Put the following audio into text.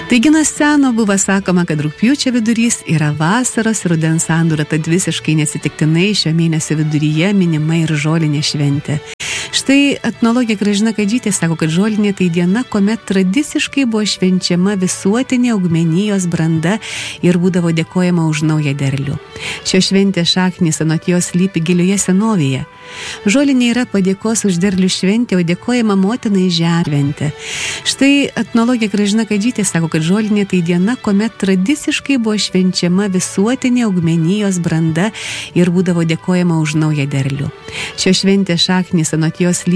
Taigi nuo seno buvo sakoma, kad rugpjūčio vidurys yra vasaros ir rudens sandūra, tad visiškai neatsitiktinai šio mėnesio viduryje minima ir žolinė šventė. Štai etnologė Gražina Kadžytė sako, kad žolinė tai diena, kuomet tradiciškai buvo švenčiama visuotinė augmenijos branda ir būdavo dėkojama už naują derlių. Šios šventės šaknys anot jos slypi gilioje senovėje. Žolinė yra padėkos už derlių šventė, o dėkojama motinai žemė. Štai etnologė Gražina Kadžytė sako, kad žolinė tai diena, kuomet tradiciškai buvo švenčiama visuotinė augmenijos branda ir būdavo dėkojama už naują derlių. Šios šventės šaknys anot jos